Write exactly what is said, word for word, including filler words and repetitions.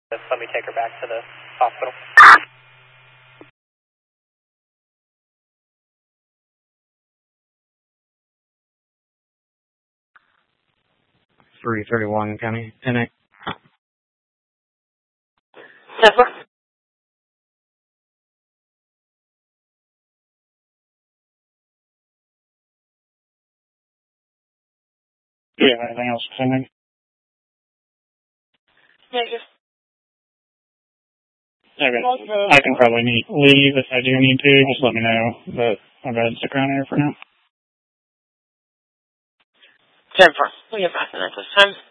Just let me take her back to the hospital. three thirty-one County, N A. Never. Do you have anything else pending? Negative. Okay. I can probably need, leave if I do need to. Just let me know. But I'll go ahead and stick around here for now. Ten four. We have back the next time.